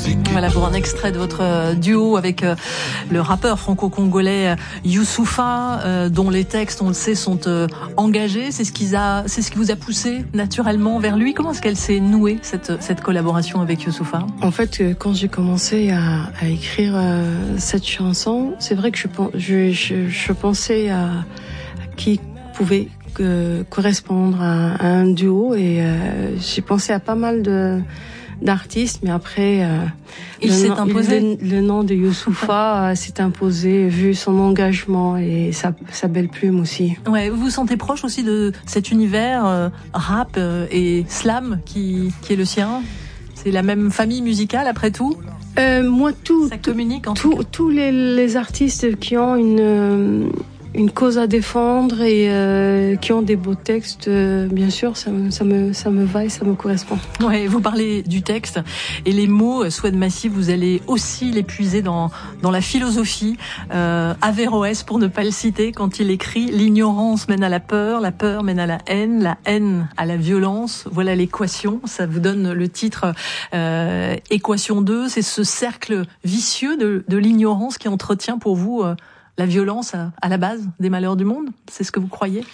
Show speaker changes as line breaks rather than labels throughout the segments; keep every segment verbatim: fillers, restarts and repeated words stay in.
Voilà pour un extrait de votre duo avec euh, le rappeur franco-congolais euh, Youssoupha, euh, dont les textes, on le sait, sont euh, engagés. C'est ce qui a, c'est ce qui vous a poussé naturellement vers lui. Comment est-ce qu'elle s'est nouée cette cette collaboration avec Youssoupha?
En fait, quand j'ai commencé à, à écrire euh, cette chanson, c'est vrai que je, je, je, je pensais à, à qui pouvait que, correspondre à, à un duo et euh, j'ai pensé à pas mal de d'artistes, mais après euh,
il s'est imposé.
Le, le nom de Youssoupha euh, s'est imposé vu son engagement et sa, sa belle plume aussi.
Ouais, vous vous sentez proche aussi de cet univers euh, rap euh, et slam qui qui est le sien? C'est la même famille musicale après tout?
Euh, moi, tout,
ça communique en
tout,
tout cas.
Tous les, les artistes qui ont une euh, une cause à défendre et euh, qui ont des beaux textes, euh, bien sûr, ça me, ça me, ça me va et ça me correspond.
Ouais, vous parlez du texte et les mots, Souad Massi, vous allez aussi les puiser dans dans la philosophie. Euh, Averroès, pour ne pas le citer, quand il écrit « L'ignorance mène à la peur, la peur mène à la haine, la haine à la violence ». Voilà l'équation, ça vous donne le titre euh, Équation deux. C'est ce cercle vicieux de, de l'ignorance qui entretient pour vous euh, la violence à, à la base des malheurs du monde. C'est ce que vous croyez?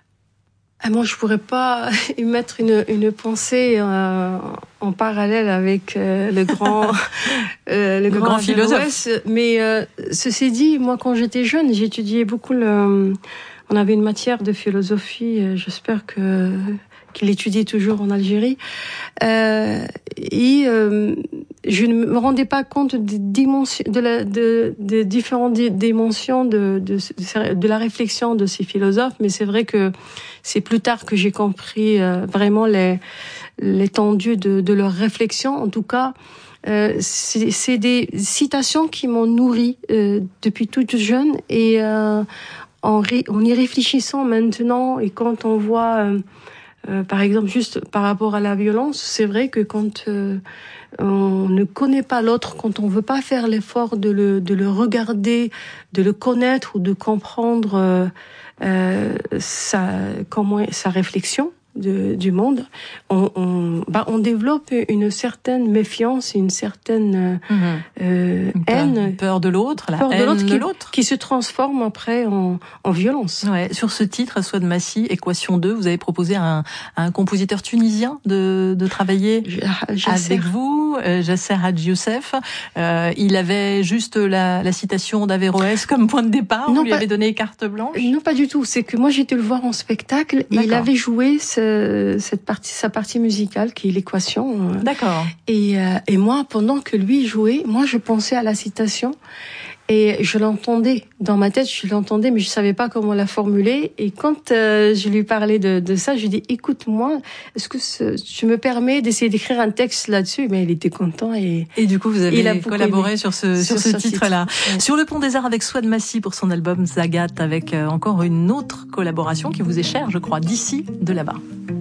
Ah, moi, je pourrais pas y mettre une, une pensée euh, en parallèle avec euh, le grand, euh, le,
le
grand,
grand philosophe.
Mais euh, ceci dit, moi, quand j'étais jeune, j'étudiais beaucoup le. On avait une matière de philosophie. Euh, j'espère que qu'il étudie toujours en Algérie. Euh, et euh, je ne me rendais pas compte des dimensions, de la, de, de différentes dimensions de, de, de, de la réflexion de ces philosophes. Mais c'est vrai que c'est plus tard que j'ai compris euh, vraiment les, l'étendue de, de leurs réflexions. En tout cas, euh, c'est, c'est des citations qui m'ont nourri euh, depuis toute jeune. Et euh, en, ré, en y réfléchissant maintenant, et quand on voit... Euh, Euh, par exemple, juste par rapport à la violence, c'est vrai que quand euh, on ne connaît pas l'autre, quand on veut pas faire l'effort de le, de le regarder, de le connaître ou de comprendre euh, euh, sa, comment, sa réflexion de, du monde, on, on, bah, on développe une certaine méfiance, une certaine euh, mmh. euh,
une peur,
haine,
une peur de l'autre, la
peur
haine
de l'autre,
de
qui,
l'autre,
qui se transforme après en, en violence.
Ouais, sur ce titre, Souad Massi, Équation deux, vous avez proposé à un, à un compositeur tunisien de, de travailler
Jasser.
avec vous, euh, Jasser Hadji Youssef. Euh, il avait juste la, la citation d'Averroès comme point de départ, non, vous lui pas, avez donné carte blanche?
Non, pas du tout. C'est que moi, j'étais le voir en spectacle et il avait joué ce, cette partie, sa partie musicale qui est l'équation.
D'accord.
Et, euh, et moi, pendant que lui jouait, moi, je pensais à la citation. Et je l'entendais dans ma tête, je l'entendais, mais je savais pas comment la formuler. Et quand euh, je lui parlais de, de ça, je lui dis écoute-moi, est-ce que ce, tu me permets d'essayer d'écrire un texte là-dessus? Mais il était content et
et du coup vous avez collaboré sur ce sur, sur ce titre-là. Titre. Ouais. Sur le Pont des Arts avec Souad Massi pour son album Zagat, avec euh, encore une autre collaboration qui vous est chère, je crois, d'ici, de là-bas.